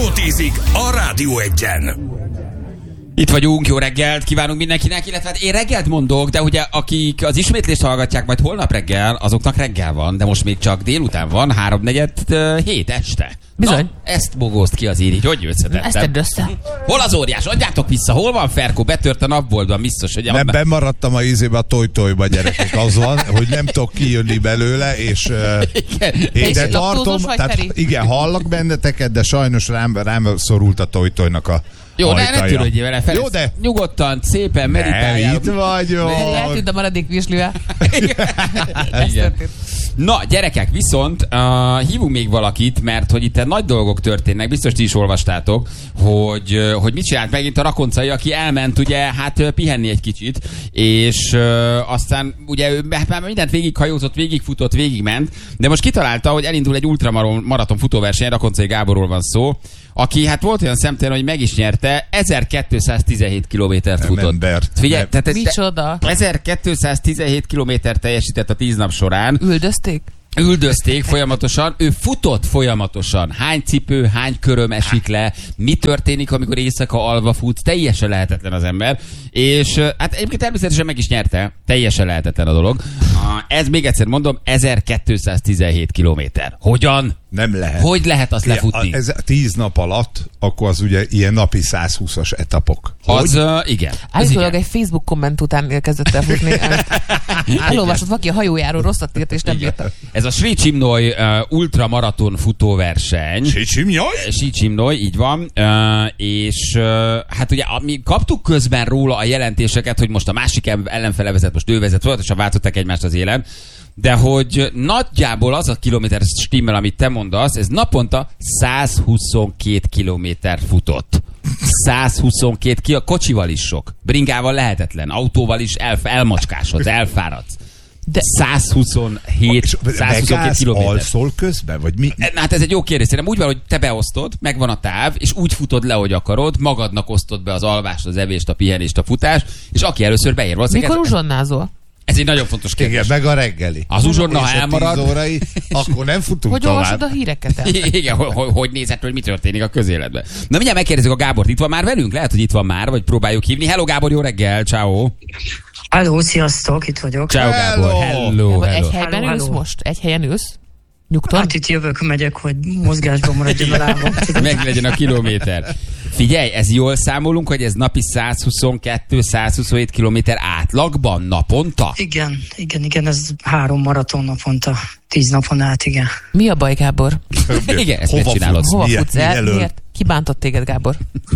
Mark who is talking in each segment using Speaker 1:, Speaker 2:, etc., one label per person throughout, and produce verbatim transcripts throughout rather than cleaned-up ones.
Speaker 1: Autótízik a Rádió Egyen.
Speaker 2: Itt vagyunk, jó reggelt kívánunk mindenkinek, illetve hát én reggelt mondok, de ugye akik az ismétlést hallgatják majd holnap reggel, azoknak reggel van, de most még csak délután van, háromnegyed hét este.
Speaker 3: Bizony.
Speaker 2: Na, ezt bogózd ki az így, hogy összetettem.
Speaker 3: Ezt tedd össze.
Speaker 2: Hol az óriás? Adjátok vissza, hol van Ferko? Betört a napboltban, biztos, hogy...
Speaker 4: Nem, bemaradtam a ízébe a toj-tojba, gyerekek, az van, hogy nem tudok kijönni belőle, és uh, én de tartom, tehát igen, hallak benneteket, de sajnos rám, rám szorult a toj-tojnak a
Speaker 2: Jó, de ne törődjél vele, Ferenc.
Speaker 4: Jó, de...
Speaker 2: Nyugodtan, szépen meditáljál.
Speaker 4: Itt vagyok.
Speaker 3: Eltűnt a maradék virslivel.
Speaker 2: Igen. Na, gyerekek, viszont uh, hívunk még valakit, mert hogy itt nagy dolgok történnek, biztos ti is olvastátok, hogy, uh, hogy mit csinált megint a rakoncai, aki elment ugye hát uh, pihenni egy kicsit, és uh, aztán ugye ő már mindent végighajózott, végigfutott, végigment, de most kitalálta, hogy elindul egy ultramaraton futóverseny, Rakoncai Gáborról van szó, aki hát volt olyan szemtelen, hogy meg is nyerte, ezerkétszáztizenhét kilométert futott.
Speaker 4: Embert.
Speaker 2: Figyelj, tehát ez
Speaker 3: Micsoda?
Speaker 2: ezerkétszáztizenhét kilométert teljesített a tíz nap során.
Speaker 3: Üldözték?
Speaker 2: Üldözték folyamatosan, ő futott folyamatosan. Hány cipő, hány köröm esik le, mi történik, amikor éjszaka alva fut, teljesen lehetetlen az ember. És hát egyébként természetesen meg is nyerte, teljesen lehetetlen a dolog. Ez még egyszer mondom, ezerkétszáztizenhét kilométer. Hogyan?
Speaker 4: Nem lehet.
Speaker 2: Hogy lehet azt lefutni?
Speaker 4: Ez tíz nap alatt, akkor az ugye ilyen napi százhúszas etapok. Hogy?
Speaker 2: Az, uh, igen.
Speaker 3: Állítólag egy Facebook komment után kezdett el futni. Elolvasott valaki a hajójáról, rosszat írt, és nem bírta.
Speaker 2: Ez a Sri Csimnoy uh, ultramaraton futóverseny.
Speaker 4: Sri Csimnoy?
Speaker 2: Sri Csimnoy, így van. Uh, és uh, hát ugye mi kaptuk közben róla a jelentéseket, hogy most a másik ellenfele vezet, most ő vezet, folyamatosan váltották egymást az élen. De hogy nagyjából az a kilométer stimmel, amit te mondasz, ez naponta százhuszonkét kilométer futott. százhuszonkét ki, a kocsival is sok. Bringával lehetetlen, autóval is el, elmacskásodsz, elfáradsz. De százhuszonhét kilométer.
Speaker 4: Alszol közben, vagy mi?
Speaker 2: Na, hát ez egy jó kérdés. Szerintem úgy van, hogy te beosztod, megvan a táv, és úgy futod le, hogy akarod, magadnak osztod be az alvást, az evést, a pihenést, a futást, és aki először beér.
Speaker 3: Mikor uzsonnázol?
Speaker 2: Ez egy nagyon fontos kérdés.
Speaker 4: Igen, meg a reggeli.
Speaker 2: Az uzsonna, ha elmarad...
Speaker 4: órai, akkor nem futunk
Speaker 3: hogy
Speaker 4: tovább.
Speaker 3: Hogy olvasod a híreket el?
Speaker 2: Igen, hogy, hogy nézett, hogy mi történik a közéletben. Na mindjárt megkérdezzük a Gábort. Itt van már velünk? Lehet, hogy itt van már, vagy próbáljuk hívni. Hello Gábor, jó reggel, ciao.
Speaker 5: Hello, sziasztok, itt vagyok.
Speaker 2: Ciao Gábor, hello, hello.
Speaker 3: Egy helyben
Speaker 5: hello,
Speaker 3: ülsz
Speaker 5: hello.
Speaker 3: most? Egy helyen ülsz? Nyugton?
Speaker 5: Hát itt jövök, megyek, hogy mozgásban maradjon a lábam.
Speaker 2: Meg legyen a kilométer. Figyelj, ez jól számolunk, hogy ez napi százhuszonkettő százhuszonhét kilométer átlagban naponta?
Speaker 5: Igen, igen, igen, ez három maraton naponta, tíz napon át, igen.
Speaker 3: Mi a baj, Gábor?
Speaker 2: Igen, ezt
Speaker 4: Hova
Speaker 2: megcsinálod.
Speaker 3: Hova
Speaker 4: Miért?
Speaker 3: futsz el?
Speaker 4: Mielőtt?
Speaker 3: Miért? Ki bántott téged, Gábor?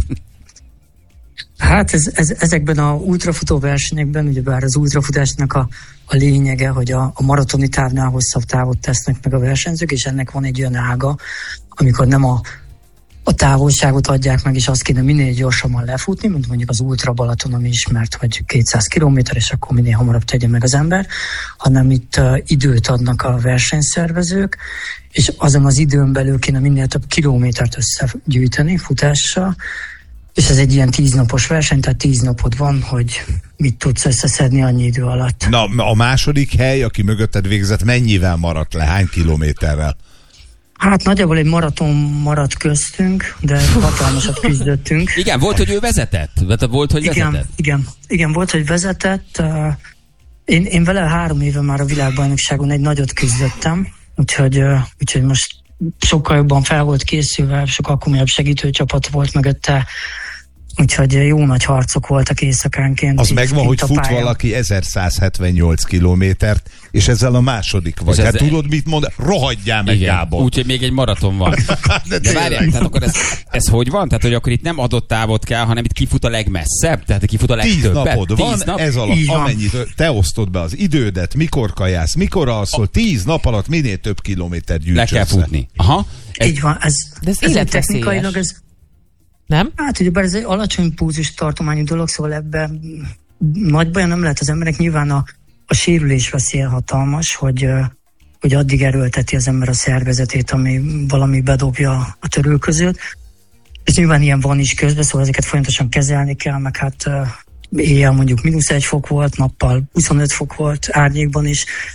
Speaker 5: Hát ez, ez, ezekben a ultrafutó versenyekben, ugyebár az ultrafutásnak a, a lényege, hogy a, a maratoni távnál hosszabb távot tesznek meg a versenyzők, és ennek van egy olyan ága, amikor nem a, a távolságot adják meg, és azt kéne minél gyorsabban lefutni, mint mondjuk az Ultra Balaton, ami ismert, hogy kétszáz kilométer, és akkor minél hamarabb tegye meg az ember, hanem itt uh, időt adnak a versenyszervezők, és azon az időn belül kéne minél több kilométert összegyűjteni futással, és ez egy ilyen tíznapos verseny, tehát tíz napod van, hogy mit tudsz összeszedni annyi idő alatt.
Speaker 4: Na, a második hely, aki mögötted végzett, mennyivel maradt le? Hány kilométerrel?
Speaker 5: Hát nagyjából egy maraton maradt köztünk, de hatalmasat küzdöttünk.
Speaker 2: Igen, volt, hogy ő vezetett? Volt, hogy
Speaker 5: igen,
Speaker 2: vezetett?
Speaker 5: Igen, igen, volt, hogy vezetett. Én, én vele három éve már a világbajnokságon egy nagyot küzdöttem, úgyhogy, úgyhogy most sokkal jobban fel volt készülve, sokkal komolyabb segítőcsapat volt mögötte, úgyhogy jó nagy harcok voltak éjszakánként.
Speaker 4: Az megvan, hogy fut
Speaker 5: pályán. Valaki
Speaker 4: ezerszázhetvennyolc kilométert, és ezzel a második vagy. Hát
Speaker 2: ez
Speaker 4: tudod, mit mond? Rohadjál meg,
Speaker 2: igen,
Speaker 4: Gábor.
Speaker 2: úgyhogy még egy maraton van.
Speaker 4: De,
Speaker 2: De várjál, tehát akkor ez, ez hogy van? Tehát, hogy akkor itt nem adott távot kell, hanem itt kifut a legmesszebb? Tehát kifut a legtöbbet?
Speaker 4: Tíz napod
Speaker 2: Tíz
Speaker 4: van,
Speaker 2: nap?
Speaker 4: ez alatt,
Speaker 5: Így van.
Speaker 4: amennyit te osztod be az idődet, mikor kajász, mikor alszol, tíz nap alatt minél több kilométer gyűjts
Speaker 2: Le kell
Speaker 4: össze.
Speaker 2: futni. Aha. Ez,
Speaker 5: Így van, ez,
Speaker 3: De ez
Speaker 5: ez
Speaker 3: életveszélyes.
Speaker 5: technikailag ez
Speaker 3: Nem?
Speaker 5: Hát ugyebár ez egy alacsony pulzus tartományú dolog, szóval ebben nagy baja nem lehet az emberek. Nyilván a, a sérülés veszélye hatalmas, hogy, hogy addig erőlteti az ember a szervezetét, ami valami bedobja a törülközőt. És nyilván ilyen van is közben, szóval ezeket folyamatosan kezelni kell, meg hát éjjel mondjuk mínusz egy fok volt, nappal huszonöt fok volt, árnyékban is.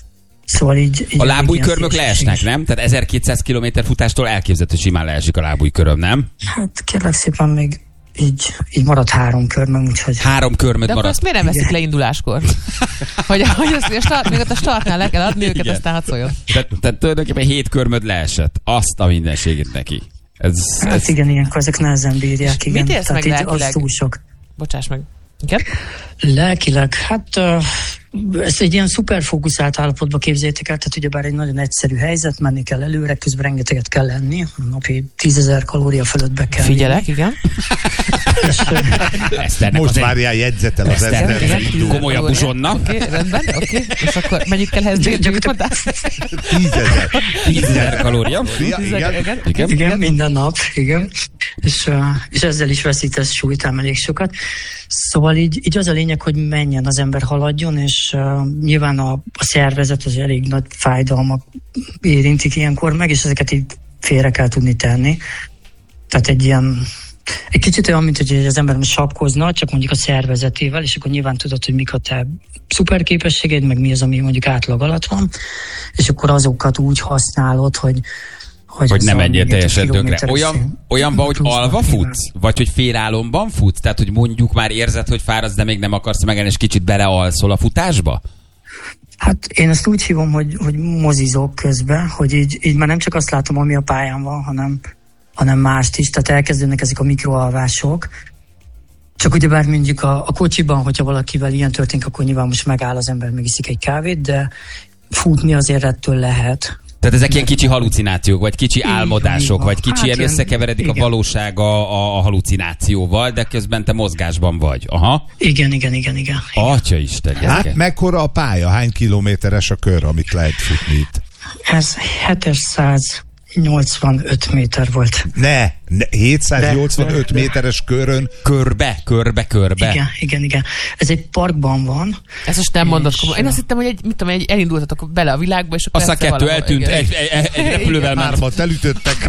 Speaker 5: Szóval így, így
Speaker 2: a lábújkörmök leesnek, nem? Tehát ezerkétszáz kilométer futástól elképzelhető, hogy simán leesik a lábújköröm, nem?
Speaker 5: Hát kérlek szépen még így, így maradt három körmöm, úgyhogy...
Speaker 2: Három körmöd
Speaker 3: de
Speaker 2: maradt.
Speaker 3: De akkor azt miért nem veszik le induláskor? hogy hogy azt, a start, még ott a startnál le kell adni őket, igen. Aztán hadd szóljon.
Speaker 2: Tehát, tehát tulajdonképpen hét körmöd leesett. Azt a mindenségét neki. Ez,
Speaker 5: hát
Speaker 2: ez...
Speaker 5: igen, ilyenkor ezek nehezen bírják. Igen.
Speaker 3: Mit érsz meg lelkileg?
Speaker 5: Az túl sok.
Speaker 3: Bocsáss meg. Igen?
Speaker 5: Lelkileg, hát uh, ezt egy ilyen szuper fókuszált állapotba képzeljétek el, tehát ugyebár egy nagyon egyszerű helyzet, menni kell előre, közben rengeteget kell lenni, napi tízezer kalória fölött be kell.
Speaker 3: Figyelek, vinni. Igen.
Speaker 5: És,
Speaker 4: most várjál, jegyzetel az ezzel.
Speaker 2: Komolyabb uzsonna.
Speaker 3: Oké, okay, rendben, oké. Okay. És akkor mennyit kell ehhez gyűjteni?
Speaker 4: Tízezer.
Speaker 2: Tízezer kalória.
Speaker 5: Igen. Igen. Igen, igen, minden nap, igen. És, uh, és ezzel is veszítesz súlyt, elég sokat. Szóval így, így az a lényeg, hogy menjen az ember, haladjon, és uh, nyilván a, a szervezet az elég nagy fájdalmak érintik ilyenkor meg, és ezeket így félre kell tudni tenni. Tehát egy ilyen, egy kicsit olyan, mint hogy az ember sapkozna, csak mondjuk a szervezetével, és akkor nyilván tudod, hogy mik a te szuperképességed, meg mi az, ami mondjuk átlag alatt van, és akkor azokat úgy használod, hogy
Speaker 2: Hogy, hogy nem menjél teljesen tönkre. Olyan, olyanban, hogy alva futsz? Vagy hogy félálomban futsz? Tehát, hogy mondjuk már érzed, hogy fáradsz, de még nem akarsz megállni, és kicsit belealszol a futásba?
Speaker 5: Hát én ezt úgy hívom, hogy, hogy mozizok közben, hogy így, így már nem csak azt látom, ami a pályán van, hanem, hanem mást is. Tehát elkezdődnek ezek a mikroalvások. Csak ugyebár mondjuk a, a kocsiban, hogyha valakivel ilyen történik, akkor nyilván most megáll az ember, megiszik egy kávét, de futni azért ettől lehet.
Speaker 2: Tehát ezek ilyen kicsi halucinációk, vagy kicsi álmodások, vagy kicsi hát ilyen összekeveredik igen. a valóság a, a, a halucinációval, de közben te mozgásban vagy. Aha.
Speaker 5: Igen, igen, igen, igen.
Speaker 2: Atya Isten, gyereke.
Speaker 4: Hát mekkora a pálya? Hány kilométeres a kör, amit lehet futni itt?
Speaker 5: Ez hétszáznyolcvanöt méter volt.
Speaker 4: Ne, ne hétszáznyolcvanöt de, méteres körön.
Speaker 2: Körbe, körbe, körbe.
Speaker 5: Igen, igen, igen. Ez egy parkban van.
Speaker 3: Ez most nem mondod komoly. Én azt hittem, hogy egy, mit tudom, egy elindultatok bele a világba, és akkor
Speaker 2: aztán kettő eltűnt, egy, egy, egy, egy repülővel már.
Speaker 4: Hármat elütöttek.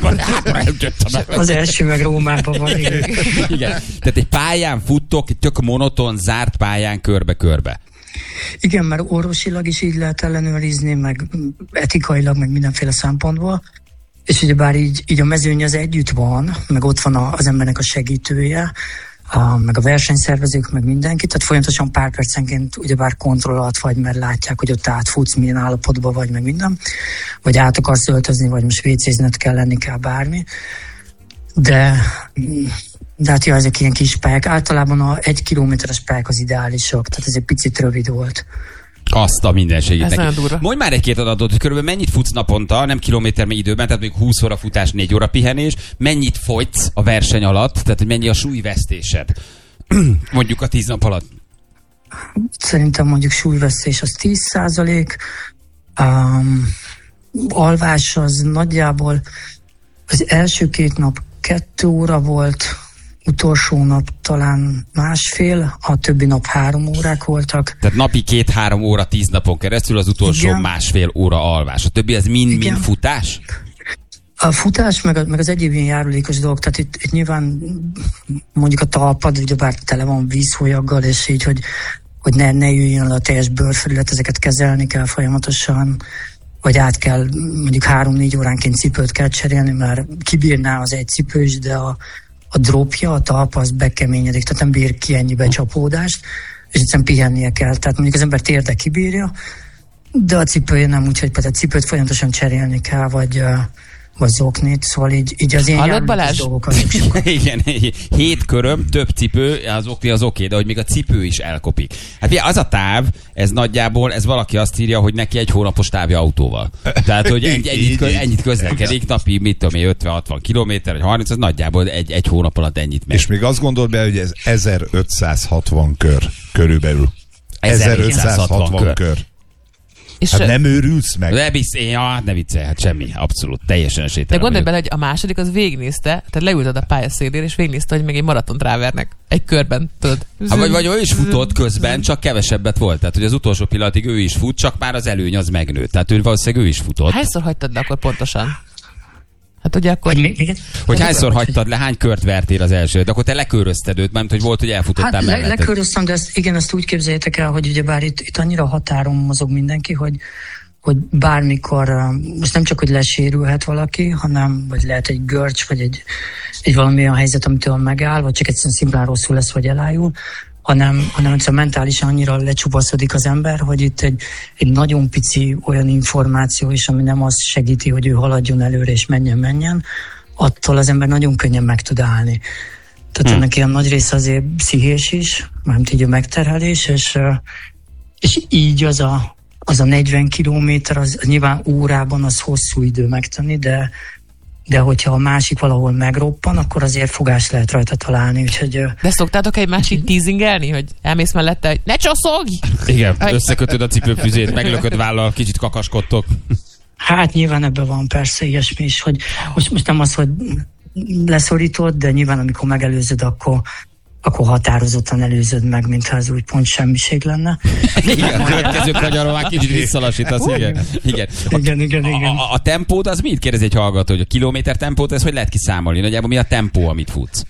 Speaker 5: Az első meg Rómában van. Igen.
Speaker 2: Igen. Tehát egy pályán futtok, egy tök monoton, zárt pályán körbe-körbe.
Speaker 5: Igen, mert orvosilag is így lehet ellenőrizni, meg etikailag, meg mindenféle szempontból. És ugyebár így, így a mezőny az együtt van, meg ott van az embernek a segítője, a, meg a versenyszervezők, meg mindenki, tehát folyamatosan pár percenként ugyebár kontroll alatt vagy, mert látják, hogy ott átfutsz, milyen állapotban vagy, meg minden, vagy át akarsz öltözni, vagy most vécézned kell lenni, kell bármi. De, de hát ja, ezek ilyen kis pályák. Általában a egy kilométeres pályák az ideálisak, tehát ez egy picit rövid volt.
Speaker 2: Azt a mindenségét neki. Mondj már egy-két adatot, hogy körülbelül mennyit futsz naponta, nem kilométer, mert időben, tehát mondjuk húsz óra futás, négy óra pihenés, mennyit fogysz a verseny alatt, tehát hogy mennyi a súlyvesztésed, mondjuk a tíz nap alatt?
Speaker 5: Szerintem mondjuk súlyvesztés az tíz százalék, um, alvás az nagyjából az első két nap kettő óra volt, utolsó nap talán másfél, a többi nap három órák voltak.
Speaker 2: Tehát napi két-három óra tíz napon keresztül, az utolsó igen. másfél óra alvás. A többi ez mind-mind futás?
Speaker 5: A futás, meg, meg az egyéb ilyen járulékos dolog, tehát itt, itt nyilván mondjuk a talpad, ugyebár tele van vízhólyaggal, és így, hogy, hogy ne, ne jöjjön le a teljes bőrfelület, ezeket kezelni kell folyamatosan, vagy át kell, mondjuk három-négy óránként cipőt kell cserélni, mert kibírná az egy cipő is, de a a dropja, a talpa az bekeményedik, tehát nem bír ki ennyi becsapódást, és egyszerűen pihennie kell. Tehát mondjuk az ember térde kibírja, de a cipője nem, úgyhogy például a cipőt folyamatosan cserélni kell, vagy, vagy zoknit, szóval így, így az ilyen járműves dolgok azok sokat.
Speaker 2: Igen, hét köröm, több cipő, az okni az oké, de hogy még a cipő is elkopik. Hát az a táv, ez nagyjából, ez valaki azt írja, hogy neki egy hónapos távja autóval. Tehát, hogy egy, ennyit, kö, ennyit közlekedik, napi, mit tudom én, ötven-hatvan kilométer, vagy harminc, az nagyjából egy, egy hónap alatt ennyit megy.
Speaker 4: És még azt gondold be, hogy ez ezerötszázhatvan kör körülbelül. ezerötszázhatvan kör. kör. És hát nem őrülsz meg?
Speaker 2: Ne viccelj, ja, ne viccelj, hát semmi, abszolút, teljesen esélytelen.
Speaker 3: De gondolj bele, hogy a második az végignézte, tehát leülted a pályaszélére, és végignézte, hogy még egy maratont rávernek. Egy körben, tudod.
Speaker 2: Hát, vagy, vagy ő is futott közben, csak kevesebbet volt. Tehát, hogy az utolsó pillanatig ő is fut, csak már az előny az megnőtt. Tehát ő valószínűleg ő is futott.
Speaker 3: Hányszor hagytad le akkor pontosan? Hát ugye akkor...
Speaker 5: Hogy, még,
Speaker 2: hogy hányszor hagytad le, hány kört vertél az elsőt? Akkor te lekörözted őt, mert hogy volt, hogy elfutottál
Speaker 5: hát,
Speaker 2: melletted.
Speaker 5: leköröztem, de ezt, igen, ezt úgy képzeljétek el, hogy ugyebár itt, itt annyira határon mozog mindenki, hogy, hogy bármikor, most nem csak, hogy lesérülhet valaki, hanem vagy lehet egy görcs, vagy egy, egy valamilyen helyzet, amitől megáll, vagy csak egyszerűen szimplán rosszul lesz, vagy elájul, hanem, hanem egyszerűen mentálisan annyira lecsupaszodik az ember, hogy itt egy, egy nagyon pici olyan információ is, ami nem azt segíti, hogy ő haladjon előre és menjen, menjen, attól az ember nagyon könnyen meg tud állni. Tehát hmm. ennek ilyen nagy része azért pszichés is, mármint így a megterhelés, és, és így az a, az a negyven kilométer, az, az nyilván órában az hosszú idő megtenni, de, de hogyha a másik valahol megroppan, akkor azért fogás lehet rajta találni. Úgyhogy,
Speaker 3: de szoktátok egy másik teasingelni, hogy elmész mellette, hogy ne csoszogj!
Speaker 2: Igen, összekötöd a cipőfüzét, meglököd vállal, kicsit kakaskodtok.
Speaker 5: Hát nyilván ebben van persze ilyesmi is, hogy most, most nem az, hogy leszorítod, de nyilván amikor megelőzöd, akkor, akkor határozottan előzöd meg, mintha ez úgy pont semmiség lenne.
Speaker 2: Igen, a következő kanyarról már kicsit visszalassítasz, igen. Igen,
Speaker 5: igen, igen, igen.
Speaker 2: A, a, a tempót az mit? Kérdez egy hallgató, hogy a kilométer tempót, ez hogy lehet kiszámolni? Nagyjából mi a tempó, amit futsz?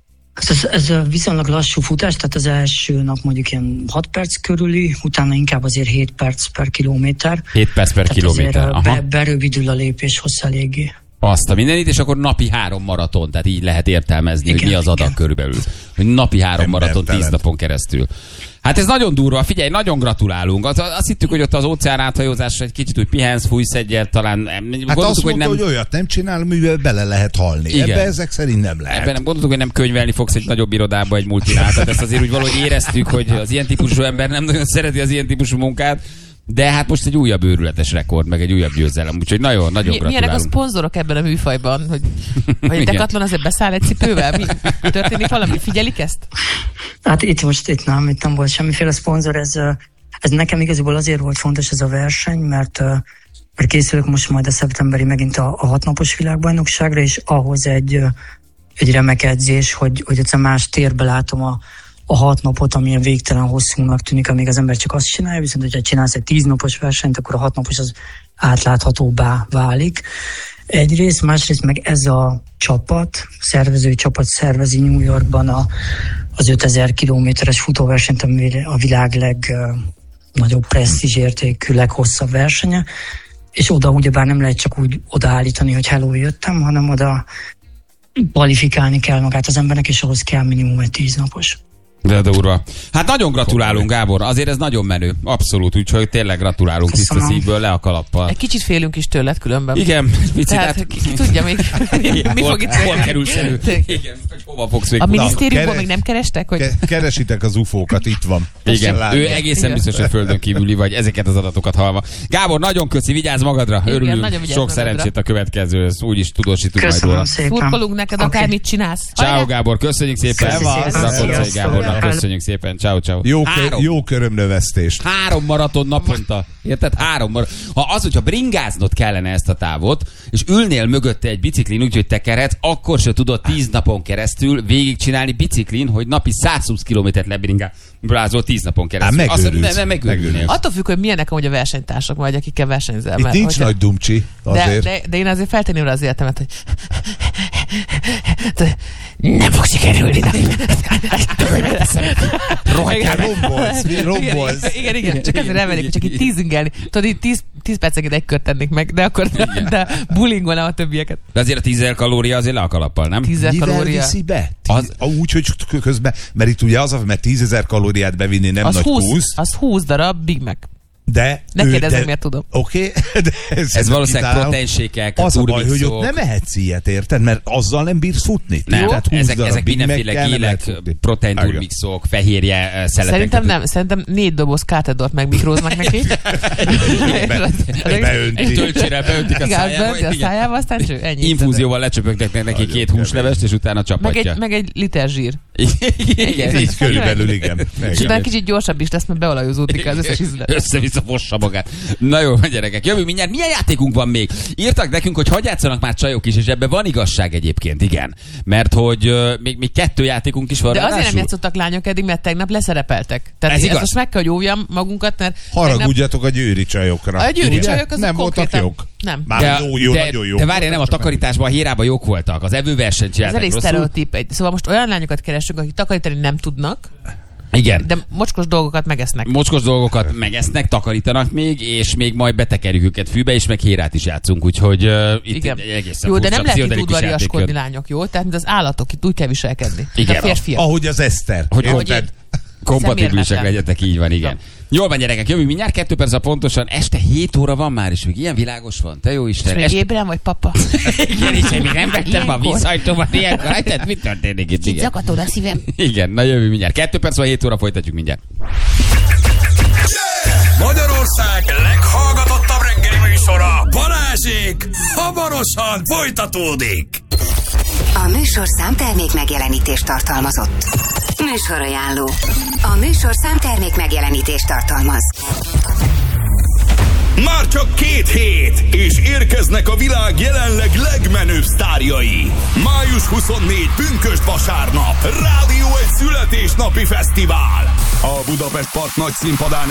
Speaker 5: Ez, ez a viszonylag lassú futás, tehát az első nap mondjuk ilyen hat perc körüli, utána inkább azért hét perc per kilométer.
Speaker 2: hét perc per
Speaker 5: tehát
Speaker 2: kilométer, aha.
Speaker 5: Be, berövidül a lépés hossz eléggé.
Speaker 2: Azt a mindenit, és akkor napi három maraton, tehát így lehet értelmezni, igen, hogy mi az adag igen. körülbelül. Hogy napi három maraton tíz napon keresztül. Hát ez nagyon durva, figyelj, nagyon gratulálunk. Azt, azt hittük, hogy ott az óceán áthajózás egy kicsit úgy pihensz, fújsz egyet, talán...
Speaker 4: Hát gondoltuk, azt mondta, hogy, nem... hogy olyat nem csinál, mivel bele lehet halni. Igen. Ebben ezek szerint nem lehet.
Speaker 2: Ebben nem gondoltuk, hogy nem könyvelni fogsz egy nagyobb irodába egy multinál. Tehát ezt azért úgy valahogy éreztük, hogy az ilyen típusú ember nem nagyon szereti az ilyen típusú munkát. De hát most egy újabb őrületes rekord, meg egy újabb győzelem, úgyhogy nagyon, nagyon Mi, gratulálunk.
Speaker 3: Milyenek a szponzorok ebben a műfajban? Hogy, hogy a Decathlon azért beszáll egy cipővel? Mi, történik valami? Figyelik ezt?
Speaker 5: Hát itt most itt nem, itt nem volt semmiféle szponzor. Ez, ez nekem igazából azért volt fontos ez a verseny, mert, mert készülök most majd a szeptemberi megint a, a hatnapos világbajnokságra, és ahhoz egy, egy remek edzés, hogy, hogy egyszerűen más térbe látom a a hat napot, amilyen végtelen hosszúnak tűnik, amíg az ember csak azt csinálja, viszont hogyha csinálsz egy tíznapos versenyt, akkor a hat napos az átláthatóbbá válik. Egyrészt, másrészt meg ez a csapat, szervezői csapat szervezi New Yorkban a, az ötezer kilométeres futóversenyt, ami a világ legnagyobb presztízsértékű, leghosszabb versenye, és oda ugyebár nem lehet csak úgy odaállítani, hogy hello, jöttem, hanem oda kvalifikálni kell magát az embernek, és ahhoz kell minimum egy tíznapos.
Speaker 2: De durva. Hát nagyon gratulálunk, Gábor. Azért ez nagyon menő. Abszolút. Úgyhogy tényleg gratulálunk tiszta szívből, le a kalappal.
Speaker 3: Egy kicsit félünk is tőled különben.
Speaker 2: Igen.
Speaker 3: Tehát, ki, ki tudja még, mi
Speaker 2: hol,
Speaker 3: fog itt
Speaker 2: hol kerülsz elő? Igen. Hova fogsz még?
Speaker 3: A minisztériumban még nem kerestek? Hogy...
Speaker 4: Keresitek az ufókat, itt van.
Speaker 2: Igen. Ő egészen Igen. biztos, hogy földön kívüli vagy, ezeket az adatokat hallva. Gábor, nagyon köszi, vigyázz magadra. Igen, örülünk. Sok magadra. Szerencsét a következő. Úgyis tudósítunk majd róla.
Speaker 3: Szurkolunk neked, okay. Akármit csinálsz.
Speaker 2: Ciao, Gábor. Köszönjük szépen. Köszönjük szépen. Ciao, ciao.
Speaker 4: Jó, kö- jó körömnövesztést.
Speaker 2: Három maraton naponta. Érted? Három maraton. Ha az, hogyha bringáznod kellene ezt a távot, és ülnél mögötte egy biciklin, úgyhogy tekerhetsz, akkor se tudod tíz napon keresztül végigcsinálni biciklin, hogy napi százhúsz kilométert lebringázol tíz napon keresztül.
Speaker 4: Á, megőrülsz.
Speaker 2: Azt, megőrülnél.
Speaker 3: Attól függ, hogy milyenek amúgy a versenytársak, vagy akikkel versenyzel.
Speaker 4: Itt nincs hogyha... nagy dumcsi azért.
Speaker 3: De, de, de én azért feltenném rá az életemet, hogy nem fog sikerülni.
Speaker 4: Rohadjál, rombolsz, mi rombolsz.
Speaker 3: Igen, igen, csak ezért elmennék, csak így tízingelni. Tudod, így tíz, tíz percenként egy kört tennék meg, de akkor de bullyingolnám a többieket.
Speaker 2: De azért a tízezer kalória azért le a kalappal, nem?
Speaker 3: tízezer kalória.
Speaker 4: Viszi be? Tíz, az... Úgy, hogy közben, mert itt ugye az, mert tízezer kalóriát bevinni nem
Speaker 3: az
Speaker 4: nagy
Speaker 3: húsz,
Speaker 4: kúsz.
Speaker 3: Az húsz darab Big Mac.
Speaker 4: De
Speaker 3: ne kérdezzem, miért tudom.
Speaker 4: Oké. Okay,
Speaker 2: ez, ez valószínűleg proteinsékek,
Speaker 4: az a baj, hogy ott nem ehetsz ilyet, érted? Mert azzal nem bírsz futni.
Speaker 2: Nem, ezek, ezek mindenféle gélek, protein turmixok, fehérje szeletek.
Speaker 3: Szerintem nem, szerintem négy doboz kátedort megmikróznak neki.
Speaker 2: Egy töltsére beöntik a szájába.
Speaker 3: a szájába, aztán cső, ennyi.
Speaker 2: Infúzióval lecsöpögtek neki két húslevest, és utána csapatja.
Speaker 3: Meg egy liter zsír.
Speaker 2: Igen,
Speaker 4: így körülbelül, igen.
Speaker 3: És utána kicsit gyorsabb is lesz, mert beolajozódik az összes ízlet.
Speaker 2: Fossa magát. Na jó, gyerekek, jövünk mindjárt. Milyen játékunk van még? Írtak nekünk, hogy hadd játszanak már csajok is, és ebben van igazság egyébként, igen. Mert hogy uh, még, még kettő játékunk is van.
Speaker 3: De azért nem játszottak lányok eddig, mert tegnap leszerepeltek. Tehát ez igaz? Most meg kell, hogy óvjam magunkat, mert...
Speaker 4: Haragudjatok tegnap... a győri csajokra.
Speaker 3: A győri csajok azok
Speaker 4: nem voltak jók.
Speaker 3: Nem.
Speaker 4: Már de, jó, jó,
Speaker 2: de,
Speaker 4: nagyon jó.
Speaker 2: De várjál, nem, a takarításban, a hírában jók voltak. Az evőversenyt csináltak.
Speaker 3: Ez elég sztereotíp. Szóval most olyan lányokat keresünk, akik takarítani nem tudnak,
Speaker 2: Igen.
Speaker 3: De mocskos dolgokat megesznek.
Speaker 2: Mocskos dolgokat megesznek, takarítanak még, és még majd betekerjük őket fűbe, és meg Hérát is játszunk, úgyhogy uh, itt
Speaker 3: igen.
Speaker 2: egészen
Speaker 3: jó, de nem lehet itt
Speaker 2: pszichodelikus
Speaker 3: udvariaskodni,
Speaker 2: játék
Speaker 3: lányok, jó? Tehát, mint az állatok, itt úgy kell viselkedni.
Speaker 2: Igen.
Speaker 3: A férfiak.
Speaker 4: Ahogy az Eszter.
Speaker 2: Hogy,
Speaker 3: Ahogy én-
Speaker 2: kompatibilisek
Speaker 3: szemérmetlen.
Speaker 2: legyetek, így van, igen.
Speaker 3: Ja.
Speaker 2: Jól van, gyerekek, jövünk mindjárt kettő perc, pontosan este hét óra van már, és még ilyen világos van. Te jó
Speaker 3: És
Speaker 2: Isten.
Speaker 3: még
Speaker 2: Este...
Speaker 3: ébren vagy, papa?
Speaker 2: Igen, és én még nem vettem a
Speaker 3: Ilyenkor.
Speaker 2: vízhajtómat ilyenkor. Hát, tehát mit történik itt?
Speaker 3: Itt
Speaker 2: Igen.
Speaker 3: zakatol a szívem.
Speaker 2: Igen, na jövünk mindjárt. Kettő perc van, hét óra, folytatjuk mindjárt.
Speaker 1: Magyarország leghallgatottabb reggeli műsora, Balázsék, hamarosan folytatódik.
Speaker 6: A műsor számtermék megjelenítést tartalmazott. Műsorajánló. A műsor számtermék megjelenítést tartalmaz.
Speaker 1: Már csak két hét, és érkeznek a világ jelenleg legmenőbb sztárjai. május huszonnégy pünkösd vasárnap. Rádió egy születésnapi fesztivál. A Budapest Park nagy színpadán